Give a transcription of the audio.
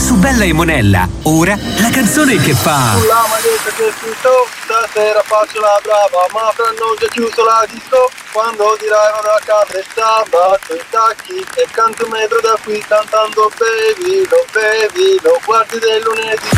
Su Bella e Monella, ora la canzone che fa. Sulla maglietta c'è scritto, stasera faccio la brava, ma fra non c'è chiuso la disco. Quando dirai vado a casa e sabato i tacchi e canto un metro da qui cantando bevi, lo guardi del lunedì.